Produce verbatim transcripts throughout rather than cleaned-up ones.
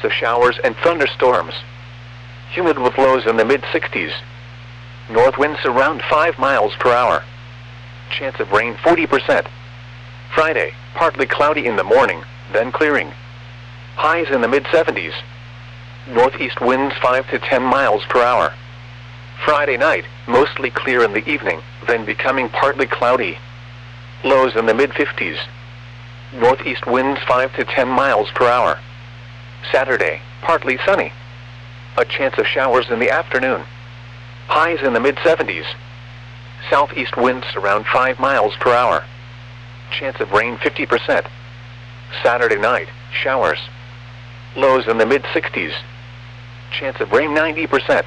chance of showers and thunderstorms. Humid with lows in the mid sixties. North winds around five miles per hour. Chance of rain forty percent. Friday, partly cloudy in the morning, then clearing. Highs in the mid seventies. Northeast winds five to ten miles per hour. Friday night, mostly clear in the evening, then becoming partly cloudy. Lows in the mid fifties. Northeast winds five to ten miles per hour. Saturday, partly sunny. A chance of showers in the afternoon. Highs in the mid seventies. Southeast winds around five miles per hour. Chance of rain fifty percent. Saturday night, showers. Lows in the mid sixties. Chance of rain ninety percent.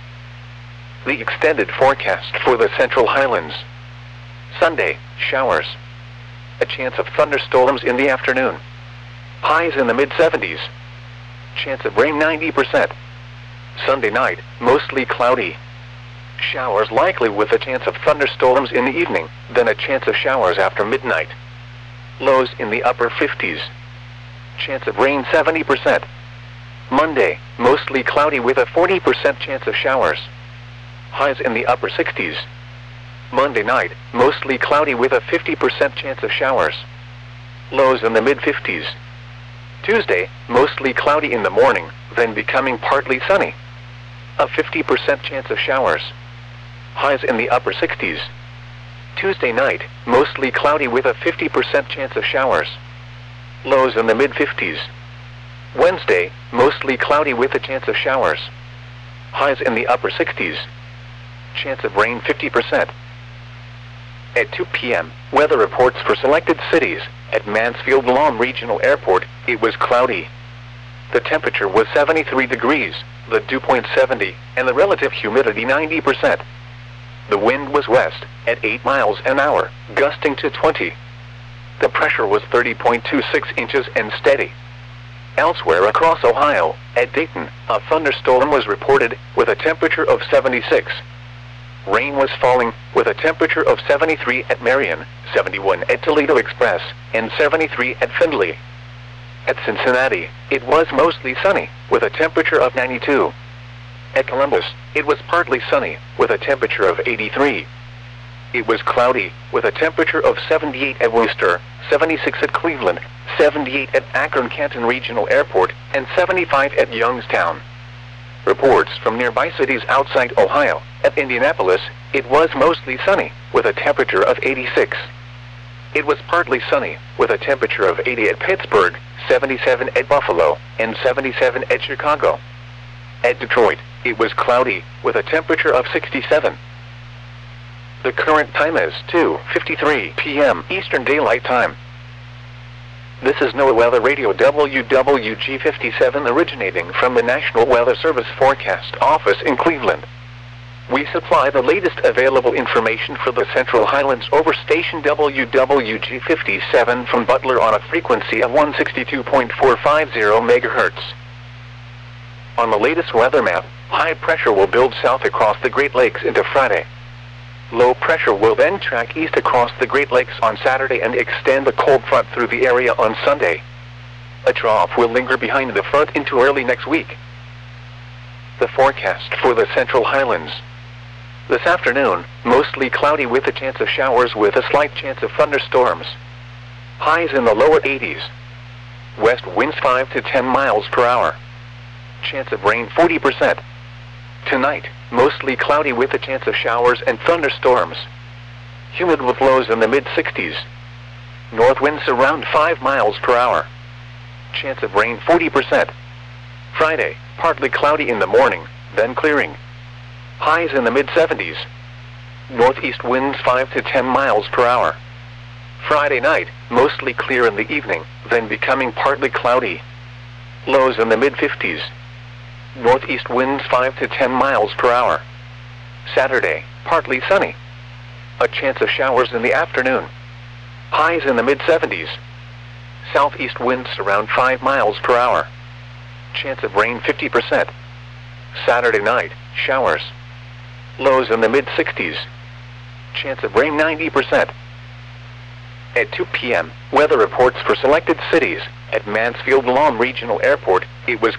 The extended forecast for the Central Highlands. Sunday, showers. A chance of thunderstorms in the afternoon. Highs in the mid seventies. Chance of rain ninety percent. Sunday night, mostly cloudy. Showers likely with a chance of thunderstorms in the evening, then a chance of showers after midnight. Lows in the upper fifties. Chance of rain seventy percent. Monday, mostly cloudy with a forty percent chance of showers. Highs in the upper sixties. Monday night, mostly cloudy with a fifty percent chance of showers. Lows in the mid fifties. Tuesday, mostly cloudy in the morning, then becoming partly sunny. A fifty percent chance of showers. Highs in the upper sixties. Tuesday night, mostly cloudy with a fifty percent chance of showers. Lows in the mid fifties. Wednesday, mostly cloudy with a chance of showers. Highs in the upper sixties. Chance of rain fifty percent. At two p m, weather reports for selected cities. At Mansfield Lawn Regional Airport, it was cloudy. The temperature was seventy-three degrees, the dew point seventy, and the relative humidity ninety percent. The wind was west, at eight miles an hour, gusting to twenty. The pressure was thirty point two six inches and steady. Elsewhere across Ohio, at Dayton, a thunderstorm was reported, with a temperature of seventy-six. Rain was falling, with a temperature of seventy-three at Marion, seventy-one at Toledo Express, and seventy-three at Findlay. At Cincinnati, it was mostly sunny, with a temperature of ninety-two. At Columbus, it was partly sunny, with a temperature of eighty-three. It was cloudy, with a temperature of seventy-eight at Worcester, seventy-six at Cleveland, seventy-eight at Akron-Canton Regional Airport, and seventy-five at Youngstown. Reports from nearby cities outside Ohio. At Indianapolis, it was mostly sunny, with a temperature of eighty-six. It was partly sunny, with a temperature of eighty at Pittsburgh, seventy-seven at Buffalo, and seventy-seven at Chicago. At Detroit, it was cloudy, with a temperature of sixty-seven. The current time is two fifty-three p m Eastern Daylight Time. This is NOAA Weather Radio W W G fifty-seven originating from the National Weather Service Forecast Office in Cleveland. We supply the latest available information for the Central Highlands over station W W G fifty-seven from Butler on a frequency of one sixty-two point four five zero megahertz. On the latest weather map, high pressure will build south across the Great Lakes into Friday. Low pressure will then track east across the Great Lakes on Saturday and extend the cold front through the area on Sunday. A trough will linger behind the front into early next week. The forecast for the Central Highlands. This afternoon, mostly cloudy with a chance of showers with a slight chance of thunderstorms. Highs in the lower eighties. West winds five to ten miles per hour. Chance of rain forty percent. Tonight, mostly cloudy with a chance of showers and thunderstorms. Humid with lows in the mid sixties. North winds around five miles per hour. Chance of rain forty percent. Friday, partly cloudy in the morning, then clearing. Highs in the mid seventies. Northeast winds five to ten miles per hour. Friday night, mostly clear in the evening, then becoming partly cloudy. Lows in the mid fifties. Northeast winds five to ten miles per hour. Saturday, partly sunny. A chance of showers in the afternoon. Highs in the mid seventies. Southeast winds around five miles per hour. Chance of rain fifty percent. Saturday night, showers. Lows in the mid sixties. Chance of rain ninety percent. At two p m, weather reports for selected cities. At Mansfield Lawn Regional Airport, it was